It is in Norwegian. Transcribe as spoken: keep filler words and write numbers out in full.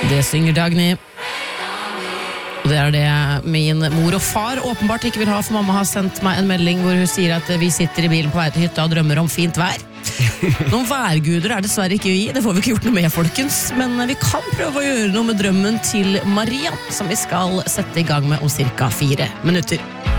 Det synger Dagny. Og det er det min mor og far åpenbart ikke vil ha, for mamma har sendt meg en melding hvor hun sier at vi sitter i bilen på vei til hytta og drømmer om fint vær. Noen værguder er dessverre ikke vi, det får vi ikke gjort noe med, folkens, men vi kan prøve å gjøre noe med drømmen til Maria, som vi skal sette i gang med om cirka fire minutter.